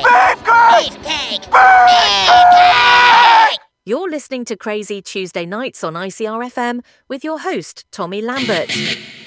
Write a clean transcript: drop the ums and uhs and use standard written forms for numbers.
Beefcake! Beefcake! You're listening to Crazy Tuesday Nights on ICRFM with your host, Tommy Lambert.